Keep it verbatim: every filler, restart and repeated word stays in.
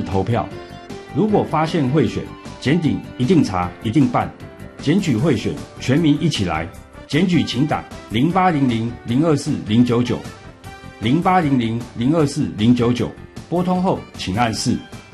投票。如果发现贿选，检警一定查，一定办。检举贿选，全民一起来。检举请打零八零零零二四零九九零八零零零二四零九九，拨通后请按四。